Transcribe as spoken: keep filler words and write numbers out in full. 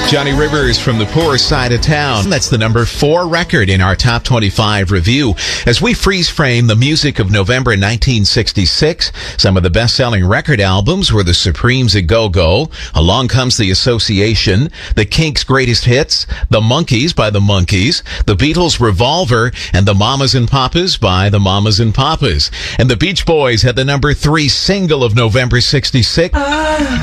Johnny Rivers from the Poor Side of Town. That's the number four record in our Top twenty-five review. As we freeze frame the music of November nineteen sixty-six, some of the best-selling record albums were the Supremes' A Go-Go, Along Comes the Association, The Kinks' Greatest Hits, The Monkees by The Monkees, The Beatles' Revolver, and The Mamas and Papas by The Mamas and Papas. And the Beach Boys had the number three single of November sixty-six.